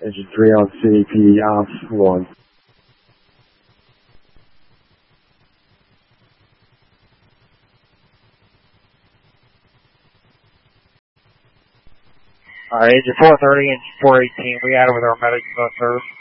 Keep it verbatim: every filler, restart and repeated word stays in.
Engine three on C P off one. Alright, engine four thirty, engine four eighteen, we out with our medics bus service.